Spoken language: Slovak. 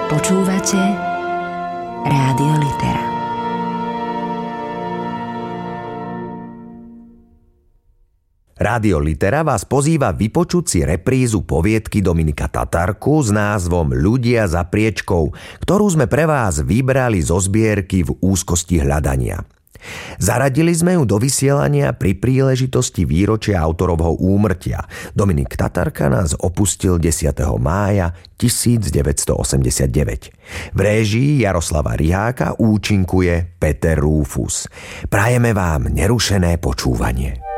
Počúvate Rádio Litera. Rádio Litera vás pozýva vypočuť si reprízu poviedky Dominika Tatarku s názvom Ľudia za priečkou, ktorú sme pre vás vybrali zo zbierky V úzkosti hľadania. Zaradili sme ju do vysielania pri príležitosti výročia autorovho úmrtia. Dominik Tatarka nás opustil 10. mája 1989. V réžii Jaroslava Riháka účinkuje Peter Rúfus. Prajeme vám nerušené počúvanie.